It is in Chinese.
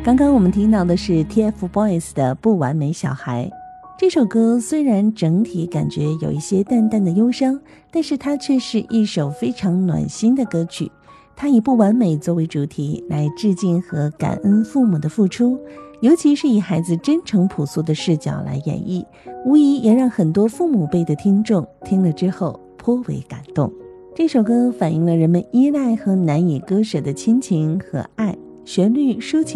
刚刚我们听到的是 TFBOYS 的不完美小孩。这首歌虽然整体感觉有一些淡淡的忧伤，但是它却是一首非常暖心的歌曲。它以不完美作为主题，来致敬和感恩父母的付出，尤其是以孩子真诚朴素的视角来演绎，无疑也让很多父母辈的听众听了之后颇为感动。这首歌反映了人们依赖和难以割舍的亲情和爱，旋律抒情